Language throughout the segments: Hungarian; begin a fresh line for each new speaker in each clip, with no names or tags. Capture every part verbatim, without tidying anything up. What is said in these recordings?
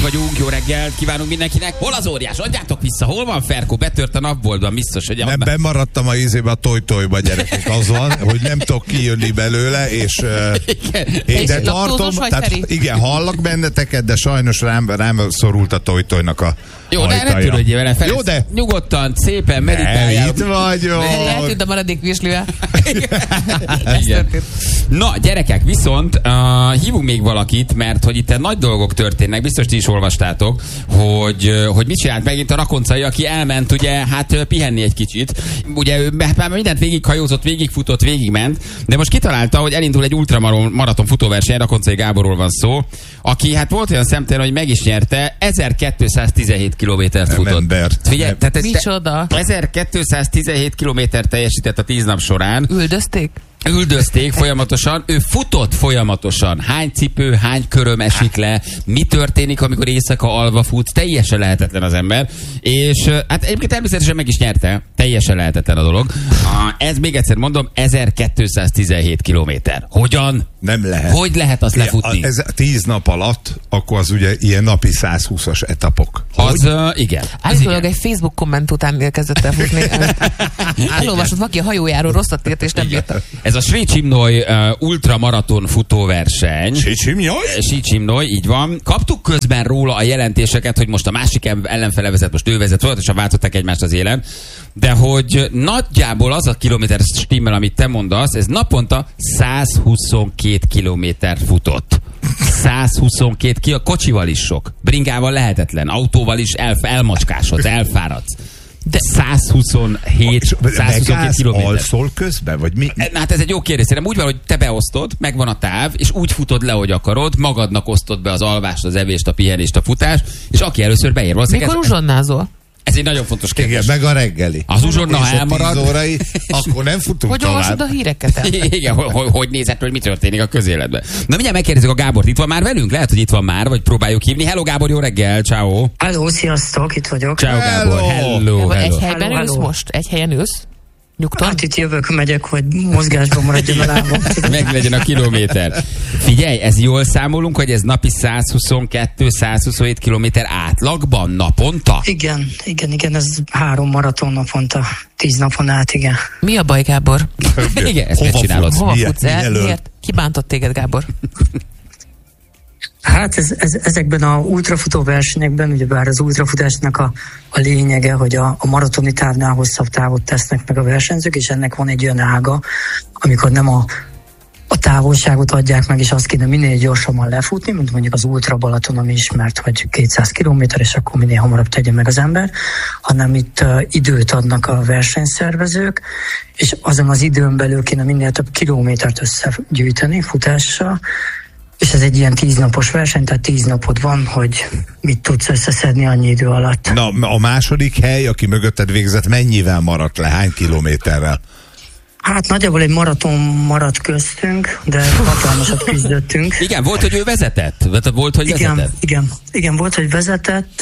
vagyunk, jó reggelt kívánunk mindenkinek. Hol az óriás? Adjátok vissza, hol van Ferkó? Betört a napboltban, biztos, hogy...
Nem, bemaradtam a ízébe a toj-tojba, gyerekek, az van, hogy nem tudok kijönni belőle, és...
Igen.
Én de tartom, tehát igen, hallak benneteket, de sajnos rám, rám szorult a toj-tojnak a
Jó, de ne törődjél vele, Ferenc. Jó, de... Nyugodtan, szépen meditáljál.
Itt vagyok.
Eltűnt a maradék vislővel.
Na, gyerekek, viszont uh, hívunk még valakit, mert hogy itt nagy dolgok történnek, biztos ti is olvastátok, hogy, hogy mit csinált megint a Rakoncai, aki elment ugye, hát pihenni egy kicsit. Ugye ő mindent végighajózott, végigfutott, végigment, de most kitalálta, hogy elindul egy ultramaraton futóverseny, Rakoncai Gáborról van szó, aki hát volt olyan szemtelen, hogy meg is nyerte, ezerkétszáztizenhét kilométert futott.
Ember.
Figyelj, tehát ez
micsoda?
ezerkétszáztizenhét kilométert teljesített a tíz nap során.
Üldözték?
Üldözték folyamatosan, ő futott folyamatosan. Hány cipő, hány köröm esik le, mi történik, amikor éjszaka alva fut, teljesen lehetetlen az ember. És hát egyébként természetesen meg is nyerte, teljesen lehetetlen a dolog. Ez még egyszer mondom, ezerkétszáztizenhét kilométer. Hogyan?
Nem lehet.
Hogy lehet azt lefutni?
Ez tíz nap alatt, akkor az ugye ilyen napi százhúszas etapok.
Az, uh, igen.
Állítólag egy Facebook komment után kezdett el futni. Elolvasott valaki a hajójáról, rosszat írt, és nem bírta.
Ez a Sri Csimnoy uh, ultramaraton futóverseny.
Sri Csimnoy?
Sri Csimnoy, így van. Kaptuk közben róla a jelentéseket, hogy most a másik ellenfele vezet, most ő vezet, folyamatosan váltották egymást az élen. De hogy nagyjából az a kilométer stimmel, amit te mondasz, ez naponta százhuszonkettő kilométer futott. százhuszonkettő ki, a kocsival is sok. Bringával lehetetlen, autóval is el, elmacskásodsz, elfáradsz. De százhuszonhét, százhuszonkettő kilométer.
Alszol közben, vagy mi?
Na, hát ez egy jó kérdés. Szerintem úgy van, hogy te beosztod, megvan a táv, és úgy futod le, hogy akarod, magadnak osztod be az alvást, az evést, a pihenést, a futást, és aki először beér.
Mikor uzsonnázol?
Ez egy nagyon fontos kérdés.
Igen, meg a reggeli.
Az uzsonna, ha elmarad...
órai, akkor nem futunk
hogy
tovább.
Hogy olvasod a híreket el?
Igen, hogy, hogy nézett, hogy mi történik a közéletben. Na, mindjárt megkérdezzük a Gábort. Itt van már velünk? Lehet, hogy itt van már, vagy próbáljuk hívni. Hello, Gábor, jó reggel, ciao.
Hello, sziasztok, itt vagyok.
Ciao, Gábor, hello, hello.
Egy helyben
hello,
ülsz
hello.
most? Egy helyen ülsz? Nyugton?
Hát itt jövök, megyek, hogy mozgásban maradjon a lábam.
Meg legyen a kilométer. Figyelj, ez jól számolunk, hogy ez napi százhuszonkettő százhuszonhét kilométer átlagban naponta?
Igen, igen, igen, ez három maraton naponta, tíz napon át, igen.
Mi a baj, Gábor?
Igen, ezt
Hova
megcsinálod.
Hova
Miért?
futsz el?
Mielőtt?
Miért? Ki bántott téged, Gábor?
Hát ez, ez, ezekben a ultrafutó versenyekben, ugyebár az ultrafutásnak a, a lényege, hogy a, a maratoni távnál hosszabb távot tesznek meg a versenyzők, és ennek van egy olyan ága, amikor nem a, a távolságot adják meg, és azt kéne minél gyorsabban lefutni, mint mondjuk az Ultra Balaton, ami ismert, hogy kétszáz kilométer, és akkor minél hamarabb tegye meg az ember, hanem itt uh, időt adnak a versenyszervezők, és azon az időn belül kéne minél több kilométert összegyűjteni futással, és ez egy ilyen tíznapos verseny, tehát tíz napod van, hogy mit tudsz összeszedni annyi idő alatt.
Na, a második hely, aki mögötted végzett, mennyivel maradt le? Hány kilométerrel?
Hát nagyjából egy maraton maradt köztünk, de hatalmasat küzdöttünk.
Igen, volt, hogy ő vezetett? Volt, hogy
igen,
vezetett?
Igen, igen, volt, hogy vezetett.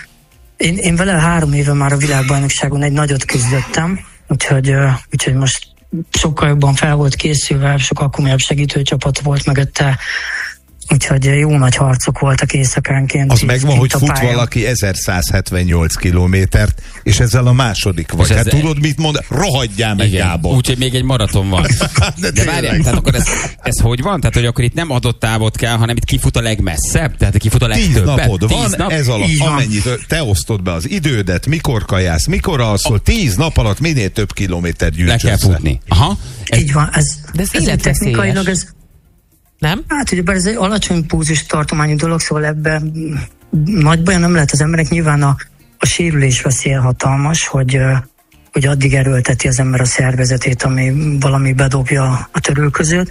Én, én vele három éve már a világbajnokságon egy nagyot küzdöttem, úgyhogy, úgyhogy most sokkal jobban fel volt készülve, sokkal komolyabb segítőcsapat volt mögötte, úgyhogy jó nagy harcok voltak éjszakánként.
Az megvan, hogy fut
pályán.
valaki ezerszázhetvennyolc kilométert, és ezzel a második vagy. Hát
ez
tudod, mit mond? Rohadjál meg,
Igen,
Gábor.
úgyhogy még egy maraton van.
De,
De várjál, tehát akkor ez, ez hogy van? Tehát, hogy akkor itt nem adott távot kell, hanem itt kifut a legmesszebb? Tehát kifut a
Tíz
legtöbbet?
napod van,
nap?
ez alatt,
Így van.
amennyit te osztod be az idődet, mikor kajász, mikor alszol, tíz nap alatt minél több kilométer gyűjts
Le kell
össze.
futni. Aha. Ez,
Így van, ez,
De ez
ez
életveszélyes.
technikailag ez
Nem?
Hát ugyebár ez egy alacsony pulzus tartományú dolog, szóval ebben nagy baja nem lehet az emberek. Nyilván a, a sérülés veszélye hatalmas, hogy, hogy addig erőlteti az ember a szervezetét, ami valami bedobja a törülközőt.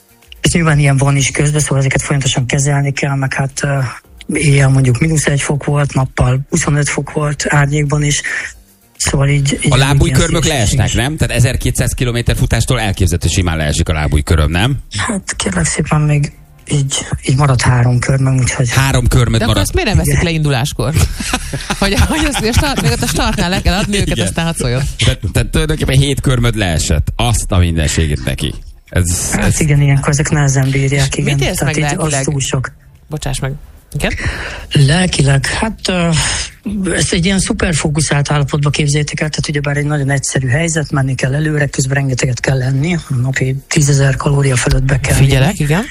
És nyilván ilyen van is közben, szóval ezeket folyamatosan kezelni kell, meg hát éjjel mondjuk mínusz egy fok volt, nappal huszonöt fok volt, árnyékban is. Szóval így, így
a lábújkörmök leesnek, nem? Tehát ezerkétszáz kilométer futástól elképzelhető simán leesik a lábújköröm, nem?
Hát kérlek szépen még így, így maradt három körmöm, úgyhogy...
Három körmöd
De akkor
maradt.
azt miért nem veszik le induláskor? hogy, hogy azt a, start, még a startnál le kell adni őket,
Igen.
aztán hatszoljon.
Tehát, tehát tulajdonképpen hét körmöd leesett. Azt a mindenségét neki. Ez,
Hát
ez...
igen, ilyenkor ezek nehezen bírják, igen.
Mit élsz
Tehát
meg
így az
lelkileg?
túl sok.
Bocsáss meg. Igen?
Lelkileg, hát ezt egy ilyen szuper fókuszált állapotba képzeljétek el, tehát ugyebár egy nagyon egyszerű helyzet, menni kell előre, közben rengeteget kell lenni, a napi tízezer kalória fölött be kell.
Figyelek, igen.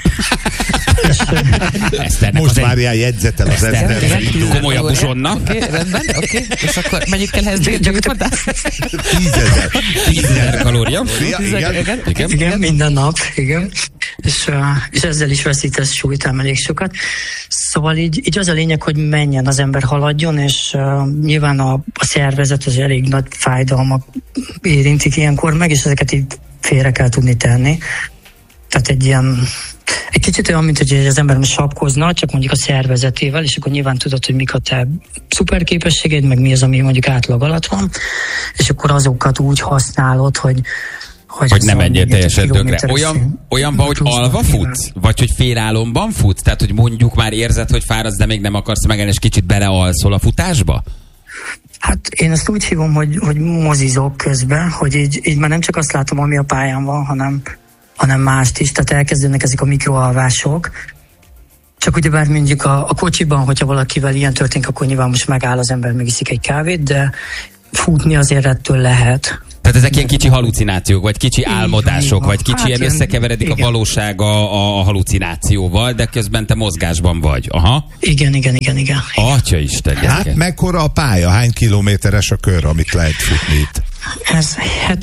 Most várjál, jegyzetel az Eszter.
Komolyabb uzsonna.
Oké, rendben, oké. És akkor mennyit kell ehhez gyakorlatilag?
Tízezer.
Tízezer kalória.
Igen.
Igen, igen, minden nap, igen. És, uh, és ezzel is veszítesz súlyt, elég sokat. Szóval így, így az a lényeg, hogy menjen az ember, haladjon, és uh, nyilván a, a szervezet az elég nagy fájdalmak érintik ilyenkor meg, és ezeket így félre kell tudni tenni. Tehát egy ilyen, egy kicsit olyan, mint hogy az ember most sapkozna, csak mondjuk a szervezetével, és akkor nyilván tudod, hogy mik a te szuperképességed, meg mi az, ami mondjuk átlag alatt van, és akkor azokat úgy használod, hogy
Hogy, hogy nem menjél teljesen tönkre. Olyan, olyan van, hogy alva futsz? Vagy hogy félálomban futsz? Tehát, hogy mondjuk már érzed, hogy fáradsz, de még nem akarsz megállni, és kicsit belealszol a futásba?
Hát én ezt úgy hívom, hogy, hogy mozizok közben, hogy így, így már nem csak azt látom, ami a pályán van, hanem, hanem mást is. Tehát elkezdődnek ezek a mikroalvások. Csak ugyebár mondjuk a, a kocsiban, hogyha valakivel ilyen történik, akkor nyilván most megáll az ember, megiszik egy kávét, de futni azért ettől lehet.
Tehát ezek ilyen kicsi halucinációk, vagy kicsi álmodások, vagy kicsi hát ilyen összekeveredik igen. a valóság a, a halucinációval, de közben te mozgásban vagy. Aha.
Igen, igen, igen, igen.
Atya Isten.
Hát igen. Mekkora a pálya? Hány kilométeres a kör, amit lehet futni itt?
Ez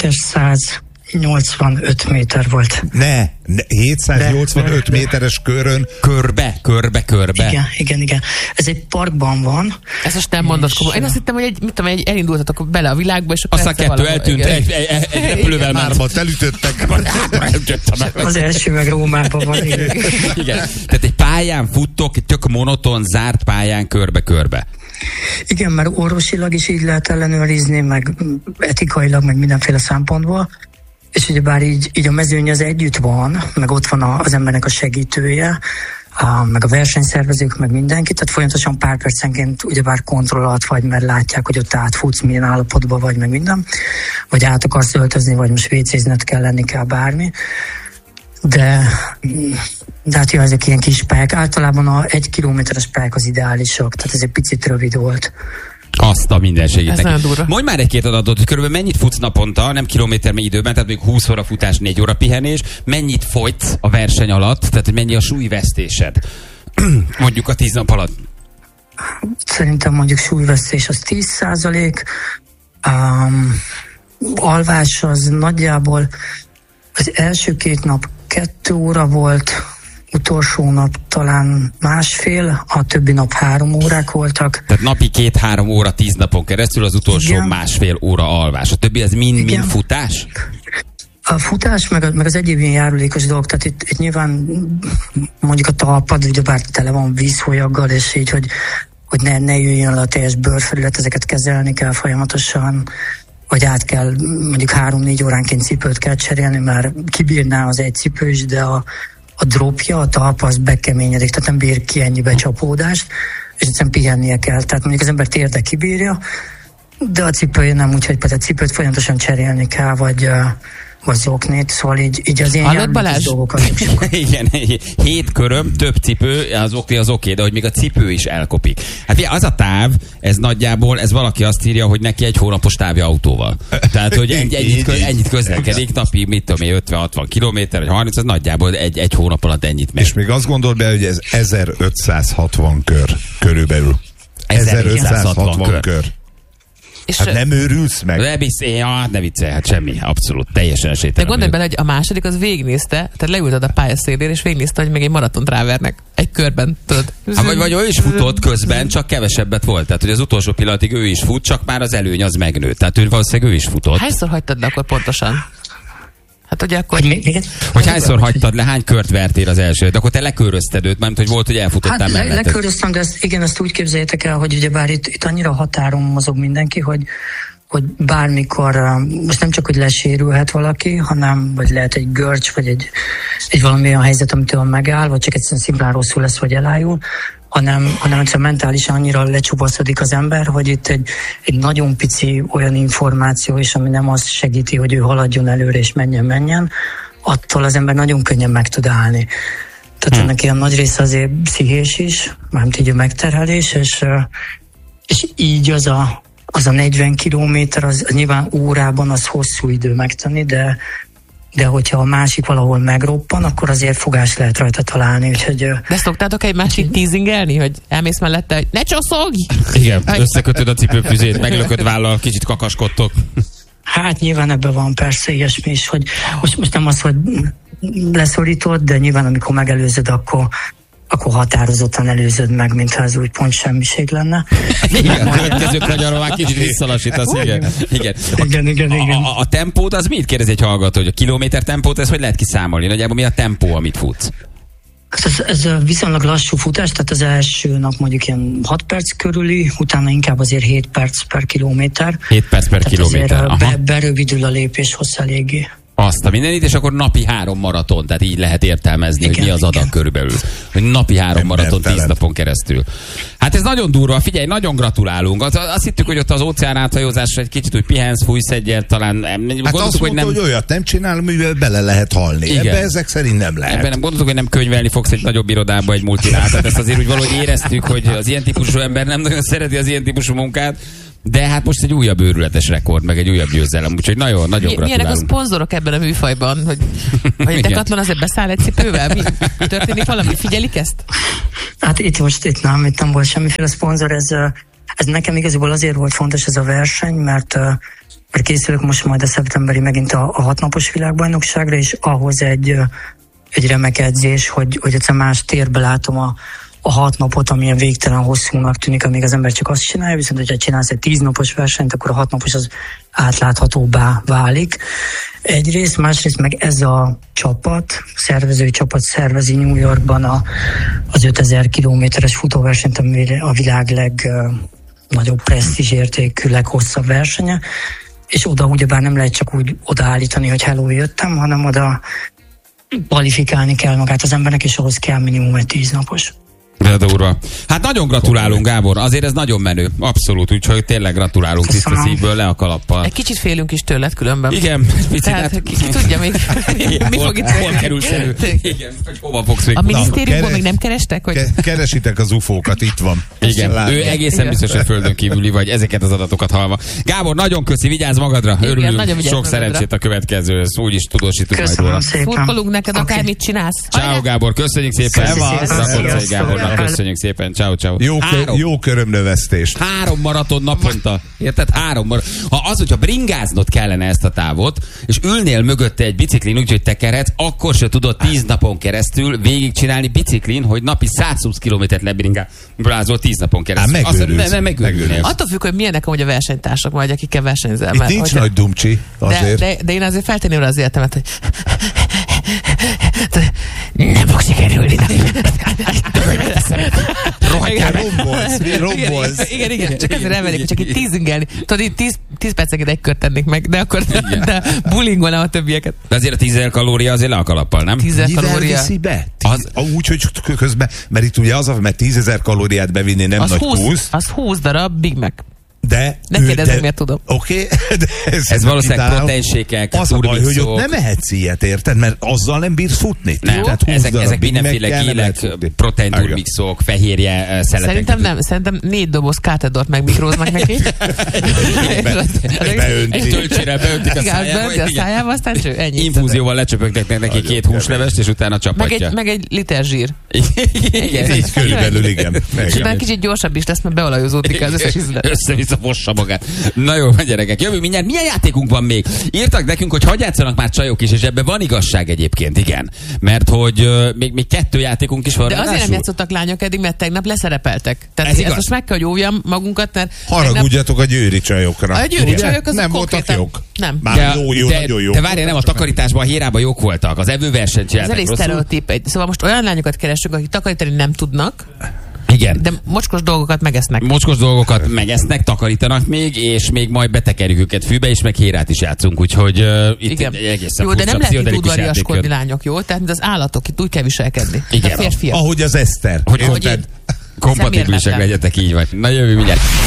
hétszáznyolcvanöt méter volt.
Ne, ne hétszáznyolcvanöt de, méteres körön.
Körbe, körbe, körbe.
Igen, igen, igen. Ez egy parkban van.
Ez most nem mondod komolyan. Én azt hittem, hogy egy, mit tudom, egy elindultatok bele a világba, és
akkor aztán kettő valahol, eltűnt, egy, egy, egy, egy repülővel
hármat elütöttek.
Az első meg Rómában van. Igen.
Igen. Tehát egy pályán futtok, egy tök monoton, zárt pályán körbe-körbe.
Igen, mert orvosilag is így lehet ellenőrizni, meg etikailag, meg mindenféle szempontból. És ugyebár így, így a mezőny az együtt van, meg ott van az embernek a segítője, a, meg a versenyszervezők, meg mindenki, tehát folyamatosan pár percenként ugyebár kontroll alatt vagy, mert látják, hogy ott átfutsz, milyen állapotban vagy, meg minden, vagy át akarsz öltözni, vagy most vécézned kell lenni, kell bármi. De, de hát jó, ezek ilyen kis pályák. Általában a egy kilométeres pályák az ideálisak, tehát ez egy picit rövid volt.
Azt a mindenségét neki. Mondj már egy-két adatot, hogy körülbelül mennyit futsz naponta, nem kilométer, meg időben, tehát még húsz óra futás, négy óra pihenés, mennyit fogysz a verseny alatt, tehát hogy mennyi a súlyvesztésed, mondjuk a tíz nap alatt?
Szerintem mondjuk súlyvesztés az tíz százalék, um, alvás az nagyjából az első két nap kettő óra volt, utolsó nap talán másfél, a többi nap három órák voltak.
Tehát napi két-három óra tíz napon keresztül, az utolsó igen. másfél óra alvás. A többi ez mind-mind futás?
A futás, meg, meg az egyéb ilyen járulékos dolog, tehát itt, itt nyilván mondjuk a talpad, ugyebár tele van vízfolyaggal, és így, hogy, hogy ne, ne jöjjön le a teljes bőrfelület, ezeket kezelni kell folyamatosan, vagy át kell, mondjuk három-négy óránként cipőt kell cserélni, mert kibírná az egy cipő is, de a a dropja, a talpa az bekeményedik, tehát nem bír ki ennyi becsapódást, és egyszerűen pihennie kell. Tehát mondjuk az ember térde kibírja, de a cipője nem, úgyhogy például a cipőt folyamatosan cserélni kell, vagy, vagy zoknét, szóval így, így az ilyen járműkös dolgokat.
Igen, hét köröm, több cipő, az oké, az oké, de hogy még a cipő is elkopik. Hát az a táv, ez nagyjából, ez valaki azt írja, hogy neki egy hónapos távja autóval. Tehát, hogy egy, ennyit, ennyit közlekedik, napi, mit tudom én, ötven-hatvan kilométer, vagy harminc, az nagyjából egy, egy hónap alatt ennyit meg.
És még azt gondol be, hogy ez ezerötszázhatvan kör körülbelül. ezerötszázhatvan kör. kör. És hát nem őrülsz meg?
Ne viccelj, ja, ne viccelj, hát semmi, abszolút, teljesen esélytelen.
De gondolj bele, hogy a második az végignézte, tehát leülted a pályaszélére, és végignézte, hogy még egy maratont rávernek. Egy körben, tudod.
Hát, vagy, vagy ő is futott közben, csak kevesebbet volt. Tehát, hogy az utolsó pillanatig ő is fut, csak már az előny az megnőtt. Tehát ő valószínűleg ő is futott.
Hányszor hagytad le akkor pontosan? Hát ugye akkor...
Hogy, még,
hogy hányszor hagytad le, hány kört vertél az elsőt? Akkor te lekörözted őt, mert hogy volt, hogy elfutottál
hát,
melletted.
leköröztem, de ezt, igen, ezt úgy képzeljétek el, hogy ugyebár itt, itt annyira határon mozog mindenki, hogy, hogy bármikor, most nem csak, hogy lesérülhet valaki, hanem vagy lehet egy görcs, vagy egy, egy valamilyen helyzet, amitől megáll, vagy csak egyszerűen szimplán rosszul lesz, vagy elájul, hanem, hanem egyszerűen mentálisan annyira lecsupaszkodik az ember, hogy itt egy, egy nagyon pici olyan információ is, ami nem azt segíti, hogy ő haladjon előre és menjen, menjen, attól az ember nagyon könnyen meg tud állni. Tehát hmm. ennek ilyen nagy része azért pszichés is, mármint így a megterhelés, és, és így az a, az a negyven kilométer, az, az nyilván órában az hosszú idő megtenni, de, de hogyha a másik valahol megroppan, akkor azért fogás lehet rajta találni. Úgyhogy,
de szoktátok egy másik teasingelni, hogy elmész mellette, hogy ne csoszogj!
Igen, összekötöd a cipőfüzét, meglököd vállal, kicsit kakaskodtok.
Hát nyilván ebben van persze ilyesmi is, hogy most, most nem az, hogy leszorítod, de nyilván amikor megelőzöd, akkor, akkor határozottan előzöd meg, mintha ez úgy pont semmiség lenne.
Igen, a következő kanyarról már kicsit visszalassítasz, igen. Igen,
igen, igen, igen.
A, a, a tempót, az mit kérdez egy hallgató, hogy a kilométer tempót, ez hogy lehet kiszámolni? Nagyjából mi a tempó, amit futsz?
Ez, ez viszonylag lassú futás, tehát az első nap mondjuk ilyen hat perc körüli, utána inkább azért hét perc per kilométer.
hét perc per
tehát
kilométer,
be, berövidül a lépés hossz eléggé.
Azt a mindenit, és akkor napi három maraton, tehát így lehet értelmezni, igen, hogy mi az adag igen. körülbelül. Hogy napi három maraton tíz napon keresztül. Hát ez nagyon durva, figyelj, nagyon gratulálunk. Azt, azt hittük, hogy ott az óceán áthajózásra egy kicsit úgy pihensz, fújsz egyet, talán...
Hát gondoltuk, azt mondta, hogy, nem... hogy olyat nem csinál, mivel bele lehet halni. Igen. Ebben ezek szerint nem lehet.
Ebben nem gondoltuk, hogy nem könyvelni fogsz egy nagyobb irodába, egy multinál. Tehát ezt azért úgy valahogy éreztük, hogy az ilyen típusú ember nem nagyon szereti az ilyen típusú munkát. De hát most egy újabb őrületes rekord, meg egy újabb győzelem, úgyhogy nagyon, nagyon gratulálunk.
Milyenek a szponzorok ebben a műfajban, hogy, hogy a Decathlon azért beszáll egy cipővel? Mi történik valami? Figyelik ezt?
Hát itt most itt nem, itt nem volt semmiféle szponzor, ez, ez nekem igazából azért volt fontos ez a verseny, mert, mert készülök most majd a szeptemberi megint a, a hatnapos világbajnokságra, és ahhoz egy, egy remek edzés, hogy, hogy egyszer más térbe látom a a hat napot, amilyen végtelen hosszúnak tűnik, amíg az ember csak azt csinálja, viszont hogyha csinálsz egy tíznapos versenyt, akkor a hat napos az átláthatóbbá válik. Egyrészt, másrészt meg ez a csapat, szervezői csapat szervezi New Yorkban a, az ötezer kilométeres futóversenyt, ami a világ legnagyobb presztízsértékű, leghosszabb versenye, és oda ugyebár nem lehet csak úgy odaállítani, hogy hello, jöttem, hanem oda kvalifikálni kell magát az embernek, és ahhoz kell minimum egy tíznapos.
De durva. Hát nagyon gratulálunk, Gábor, azért ez nagyon menő, abszolút, úgyhogy tényleg gratulálunk tiszta szívből, le a kalappal.
Egy kicsit félünk is tőled különben.
Igen.
Tehát ki, ki tudja még, mi
hol,
fog itt
hol kerülsz elő? Igen, hogy hova fogsz még.
A minisztériumban még nem kerestek? Hogy...
Keresitek az ufókat, itt van.
Igen, Lát. Ő egészen igen. biztos, hogy földön kívüli vagy, ezeket az adatokat hallva. Gábor, nagyon köszi, vigyázz magadra, igen, örülünk, sok szerencsét a következő, úgy is tudósítunk majd róla.
Szurkolunk neked, okay. Akármit csinálsz.
Ciao, Gábor, köszönjük szépen. Köszönjük szépen, ciao, ciao.
Jó, kö, jó körömnövesztést.
Három maraton naponta. Érted? Három maraton. Ha az, hogyha bringáznod kellene ezt a távot, és ülnél mögötte egy biciklin, úgyhogy tekerhetsz, akkor se tudod tíz napon keresztül végigcsinálni biciklin, hogy napi százhúsz kilométert lebringázol tíz napon keresztül.
Hát megőrülsz.
Me- megőrülnél.
Attól függ, hogy milyenek amúgy a versenytársak, vagy akikkel versenyzel.
Itt nincs nagy dumcsi azért.
De, de, de én azért feltenném az életemet, hogy nem fog sikerülni.
Rohagyjál, rombolsz, rombolsz.
Igen, igen, csak ezért elmennék, csak itt tízingelni. Tudod, itt tíz, tíz perceket egy kört tennék meg, de akkor de bulingolnám a többieket.
De azért a tízezer kalória azért le a kalappal, nem?
tízezer kalória.
Viszi be? Az, úgy, hogy közben, mert itt ugye az, mert tízezer kalóriát bevinni nem
az
nagy
húsz,
húsz.
Az húsz darab Big Mac.
De,
ne kérdezzük, miért tudom.
Oké. Okay, ez,
ez valószínűleg proteinsékek,
az a baj, hogy ott nem ehetsz ilyet, érted? Mert azzal nem bírsz futni.
Nem, tehát ezek, ezek mindenféle gélek, protein turmixok, fehérje szeletek.
Szerintem nem, szerintem négy doboz kátedort megmikróznak neki.
Beöntik.
Töltsére beöntik a szájába.
a szájába, aztán cső, ennyi.
Infúzióval lecsöpögnek neki két húslevest, és utána csapatja.
Meg egy liter zsír.
Igen, így körülbelül, igen.
És utána kicsit gyorsabb is lesz, mert beolajozódik az összes ízlet.
Fossa magát. Na jó, gyerekek, jövő mindjárt. Milyen játékunk van még? Írtak nekünk, hogy hadd játszanak már csajok is, és ebben van igazság egyébként, igen. Mert hogy uh, még, még kettő játékunk is van.
De azért nem játszottak lányok eddig, mert tegnap leszerepeltek. Tehát ez, ez most meg kell, hogy óvjam magunkat, mert...
Haragudjatok a győri csajokra.
A győri csajok azok
nem voltak jók.
Nem.
Már de, jó, jó,
de,
nagyon jó.
De várjál, nem, a takarításban, a hírában jók voltak. Az evőversenyt csináltak.
Ez elég sztereotíp. Szóval most olyan lányokat keresünk, akik takarítani nem tudnak.
Igen.
De mocskos dolgokat megesznek.
Mocskos dolgokat megesznek, takarítanak még, és még majd betekerjük őket fűbe, és meg hírát is játszunk, úgyhogy uh, itt
igen.
egészen
jó, de nem lehet itt udvariaskodni lányok, jó? Tehát mint az állatok, itt úgy kell viselkedni.
Igen.
Ahogy
az Eszter.
Hogy kompatibilisek legyetek, így vagy. Na jövő mindjárt.